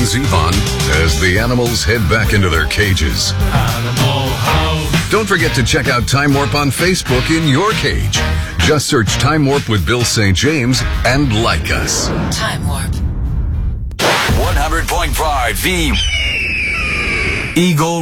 Zevon as the animals head back into their cages. Animal House. Don't forget to check out Time Warp on Facebook in your cage. Just search Time Warp with Bill St. James and like us. Time Warp. 100.5 The Eagle